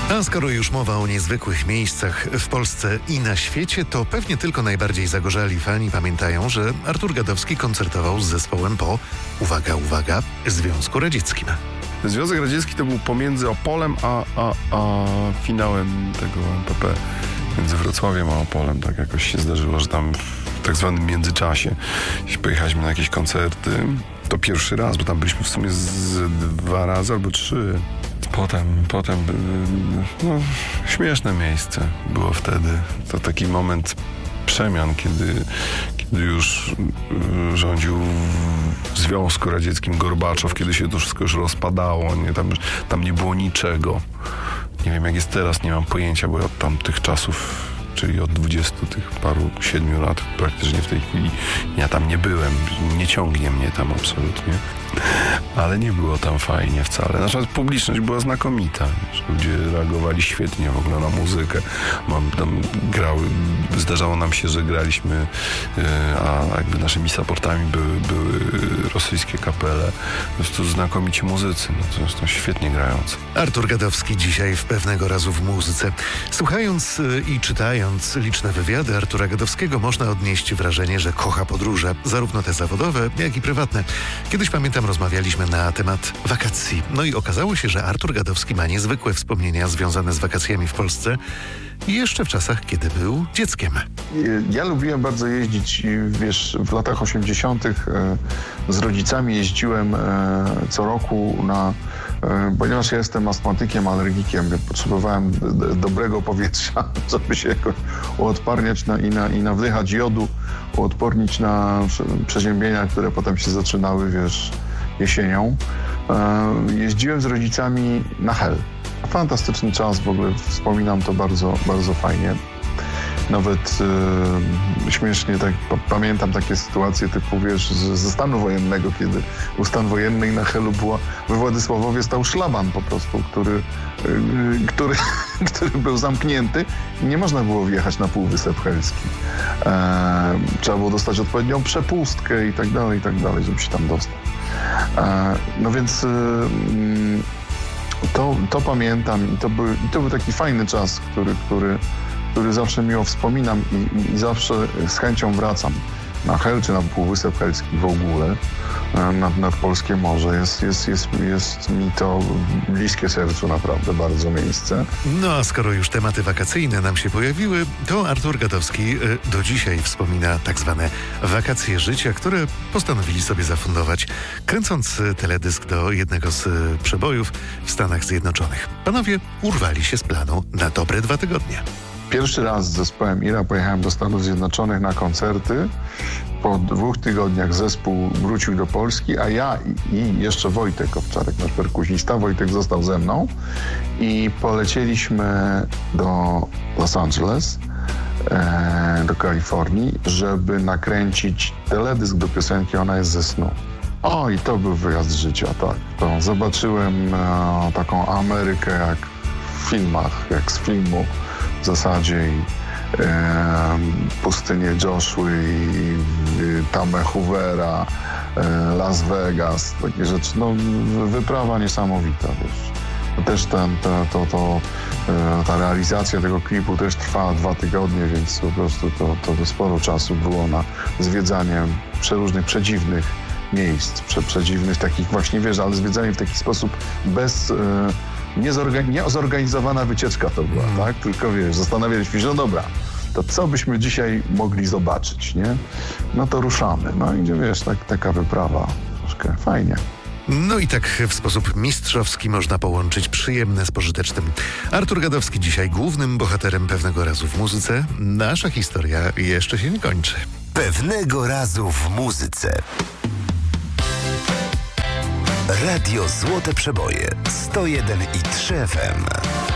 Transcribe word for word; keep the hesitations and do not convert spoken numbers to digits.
A skoro już mowa o niezwykłych miejscach w Polsce i na świecie, to pewnie tylko najbardziej zagorzali fani pamiętają, że Artur Gadowski koncertował z zespołem po, uwaga, uwaga, Związku Radzieckim. Związek Radziecki to był pomiędzy Opolem a, a, a finałem tego M P P. Między Wrocławiem a Opolem. Tak jakoś się zdarzyło, że tam w tak zwanym międzyczasie, jeśli pojechaliśmy na jakieś koncerty, to pierwszy raz, bo tam byliśmy w sumie z dwa razy albo trzy. Potem, potem, no, śmieszne miejsce było wtedy. To taki moment przemian, kiedy, kiedy już rządził w Związku Radzieckim Gorbaczow, kiedy się to wszystko już rozpadało, nie? Tam, tam nie było niczego. Nie wiem, jak jest teraz, nie mam pojęcia, bo od tamtych czasów, czyli od dwudziestu tych paru, siedmiu lat praktycznie w tej chwili ja tam nie byłem. Nie ciągnie mnie tam absolutnie. Ale nie było tam fajnie wcale. Nasza publiczność była znakomita. Ludzie reagowali świetnie w ogóle na muzykę. Mam tam grały, zdarzało nam się, że graliśmy, a jakby naszymi supportami były, były rosyjskie kapele. Po prostu znakomici muzycy. No, zresztą świetnie grający. Artur Gadowski dzisiaj w Pewnego razu w muzyce. Słuchając i czytając liczne wywiady Artura Gadowskiego, można odnieść wrażenie, że kocha podróże, zarówno te zawodowe, jak i prywatne. Kiedyś pamiętam, rozmawialiśmy na temat wakacji. No i okazało się, że Artur Gadowski ma niezwykłe wspomnienia związane z wakacjami w Polsce i jeszcze w czasach, kiedy był dzieckiem. Ja lubiłem bardzo jeździć, wiesz, w latach osiemdziesiątych z rodzicami jeździłem co roku na... Ponieważ ja jestem astmatykiem, alergikiem, potrzebowałem dobrego powietrza, żeby się jakoś uodparniać na, i, na, i nawdychać jodu, uodpornić na przeziębienia, które potem się zaczynały, wiesz, jesienią. Jeździłem z rodzicami na Hel. Fantastyczny czas, w ogóle wspominam to bardzo, bardzo fajnie. Nawet e, śmiesznie tak p- pamiętam takie sytuacje typu, wiesz, z, ze stanu wojennego, kiedy był stan wojenny i na Helu była, we Władysławowie stał szlaban po prostu, który, e, który, który był zamknięty i nie można było wjechać na Półwysep Helski. E, trzeba było dostać odpowiednią przepustkę i tak dalej, i tak dalej, żeby się tam dostać. E, no więc... E, to, to pamiętam i to, był, i to był taki fajny czas, który, który który zawsze miło wspominam i, i, i zawsze z chęcią wracam na Hel, czy na Półwysep Helski w ogóle, nad, nad Polskie Morze. Jest, jest, jest, jest mi to bliskie sercu naprawdę bardzo miejsce. No a skoro już tematy wakacyjne nam się pojawiły, to Artur Gadowski do dzisiaj wspomina tak zwane wakacje życia, które postanowili sobie zafundować, kręcąc teledysk do jednego z przebojów w Stanach Zjednoczonych. Panowie urwali się z planu na dobre dwa tygodnie. Pierwszy raz z zespołem Ira pojechałem do Stanów Zjednoczonych na koncerty. Po dwóch tygodniach zespół wrócił do Polski, a ja i, i jeszcze Wojtek Owczarek, nasz perkusista, Wojtek został ze mną i polecieliśmy do Los Angeles, e, do Kalifornii, żeby nakręcić teledysk do piosenki Ona jest ze snu. O, i to był wyjazd życia, tak. To zobaczyłem e, taką Amerykę jak w filmach, jak z filmu. W zasadzie i e, pustynię Joshua i e, Tamę Hoovera, e, Las Vegas, takie rzeczy. No, wyprawa niesamowita, wiesz. Też ten, to, to, to, e, ta realizacja tego klipu też trwała dwa tygodnie, więc po prostu to, to sporo czasu było na zwiedzanie przeróżnych, przedziwnych miejsc, prze, przedziwnych takich właśnie, wiesz, ale zwiedzanie w taki sposób bez... E, Niezorganizowana wycieczka to była, tak? Tylko wiesz, zastanawialiśmy się, no dobra, to co byśmy dzisiaj mogli zobaczyć, nie? No to ruszamy. No i gdzie wiesz, tak, taka wyprawa, troszkę fajnie. No i tak w sposób mistrzowski można połączyć przyjemne z pożytecznym. Artur Gadowski dzisiaj głównym bohaterem Pewnego razu w muzyce. Nasza historia jeszcze się nie kończy. Pewnego razu w muzyce. Radio Złote Przeboje sto jeden i trzy F M.